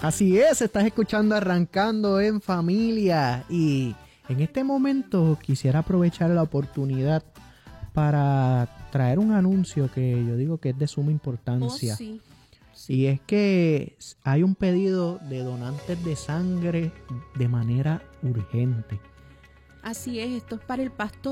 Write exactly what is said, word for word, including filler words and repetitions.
Así es, estás escuchando Arrancando en Familia y en este momento quisiera aprovechar la oportunidad para traer un anuncio que yo digo que es de suma importancia. Oh, sí. Sí. Y es que hay un pedido de donantes de sangre de manera urgente. Así es, esto es para el pastor